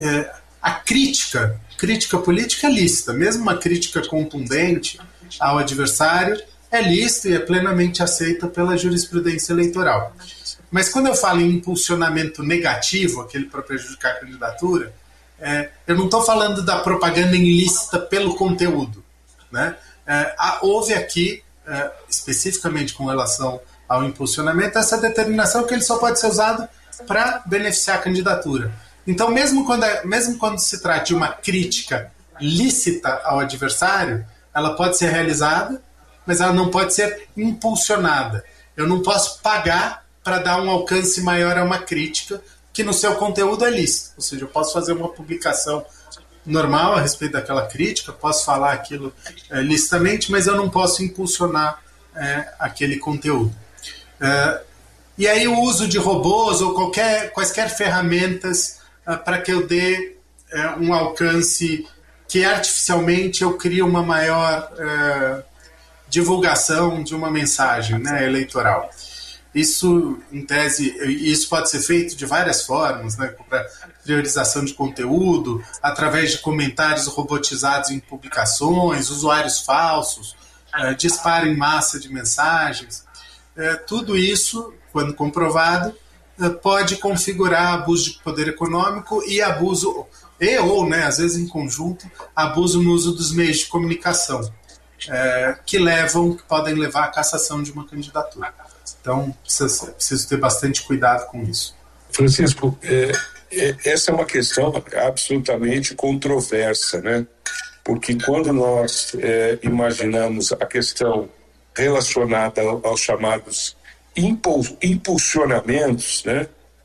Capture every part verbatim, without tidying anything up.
é, a crítica, crítica política é lícita, mesmo uma crítica contundente ao adversário é lícita e é plenamente aceita pela jurisprudência eleitoral. Mas quando eu falo em impulsionamento negativo, aquele para prejudicar a candidatura, é, eu não estou falando da propaganda ilícita pelo conteúdo, né? É, houve aqui, é, especificamente com relação ao impulsionamento, essa determinação que ele só pode ser usado para beneficiar a candidatura. Então, mesmo quando, é, mesmo quando se trata de uma crítica lícita ao adversário, ela pode ser realizada, mas ela não pode ser impulsionada. Eu não posso pagar para dar um alcance maior a uma crítica que no seu conteúdo é lícito. Ou seja, eu posso fazer uma publicação normal a respeito daquela crítica, posso falar aquilo é, licitamente, mas eu não posso impulsionar é, aquele conteúdo. É, e aí o uso de robôs ou qualquer, quaisquer ferramentas é, para que eu dê é, um alcance que artificialmente eu crie uma maior é, divulgação de uma mensagem, né, eleitoral. Isso, em tese, isso pode ser feito de várias formas, né, para priorização de conteúdo, através de comentários robotizados em publicações, usuários falsos, é, disparo em massa de mensagens. É, tudo isso, quando comprovado, é, pode configurar abuso de poder econômico e abuso, e ou, né, às vezes em conjunto, abuso no uso dos meios de comunicação, é, que levam, que podem levar à cassação de uma candidatura. Então, precisa, preciso ter bastante cuidado com isso. Francisco, é, é, essa é uma questão absolutamente controversa, né? Porque quando nós é, imaginamos a questão relacionada ao, aos chamados impul, impulsionamentos, né?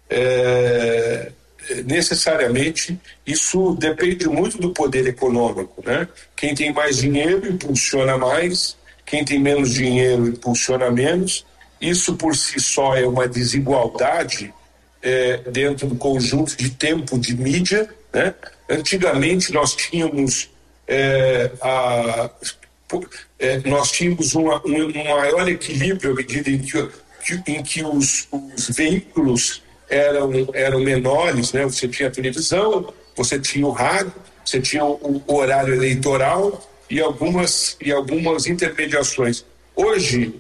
É, necessariamente isso depende muito do poder econômico, né? Quem tem mais dinheiro impulsiona mais, quem tem menos dinheiro impulsiona menos. Isso por si só é uma desigualdade é, dentro do conjunto de tempo de mídia, né? Antigamente nós tínhamos é, a, é, nós tínhamos uma, um, um maior equilíbrio à medida em que, que, em que os, os veículos eram, eram menores, né? Você tinha a televisão, você tinha o rádio, você tinha o, o horário eleitoral e algumas, e algumas intermediações. Hoje,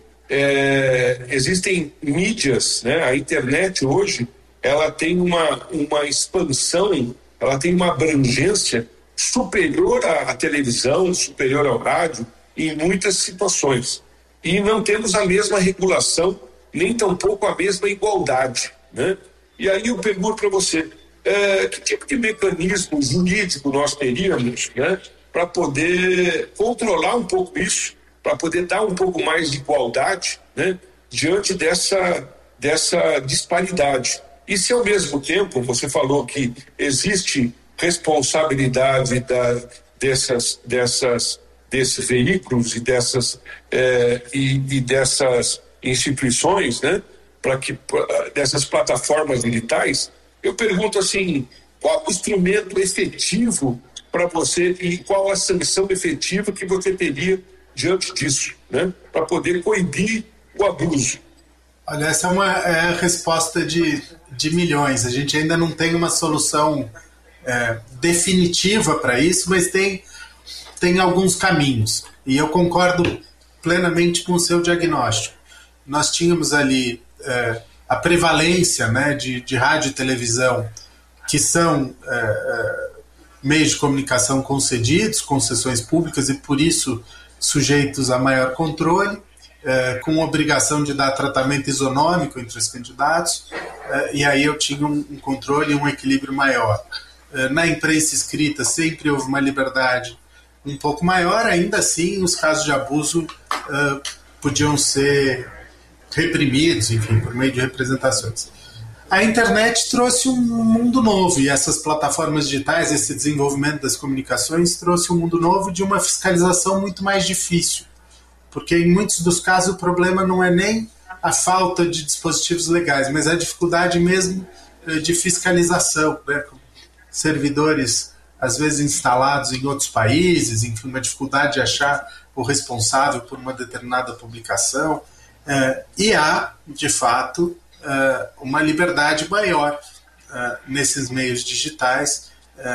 É, existem mídias, né? A internet hoje ela tem uma, uma expansão, ela tem uma abrangência superior à, à televisão, superior ao rádio em muitas situações, e não temos a mesma regulação, nem tampouco a mesma igualdade, né? E aí eu pergunto para você, é, que tipo de mecanismo jurídico nós teríamos, né, para poder controlar um pouco isso, para poder dar um pouco mais de igualdade, né, diante dessa, dessa disparidade. E se ao mesmo tempo você falou que existe responsabilidade da, dessas, dessas, desses veículos e dessas, é, e, e dessas instituições, né, para que dessas plataformas digitais, eu pergunto assim, qual o instrumento efetivo para você e qual a sanção efetiva que você teria diante disso, né, para poder coibir o abuso? Olha, essa é uma é a resposta de, de milhões. A gente ainda não tem uma solução é, definitiva para isso, mas tem, tem alguns caminhos. E eu concordo plenamente com o seu diagnóstico. Nós tínhamos ali é, a prevalência, né, de, de rádio e televisão, que são é, é, meios de comunicação concedidos, concessões públicas, e por isso sujeitos a maior controle, eh, com obrigação de dar tratamento isonômico entre os candidatos, eh, e aí eu tinha um, um controle e um equilíbrio maior. Eh, na imprensa escrita sempre houve uma liberdade um pouco maior, ainda assim os casos de abuso eh, podiam ser reprimidos, enfim, por meio de representações. A internet trouxe um mundo novo, e essas plataformas digitais, esse desenvolvimento das comunicações trouxe um mundo novo de uma fiscalização muito mais difícil, porque em muitos dos casos o problema não é nem a falta de dispositivos legais, mas a dificuldade mesmo de fiscalização, né? Servidores às vezes instalados em outros países, enfim, uma dificuldade de achar o responsável por uma determinada publicação, é, e há, de fato, Uh, uma liberdade maior uh, nesses meios digitais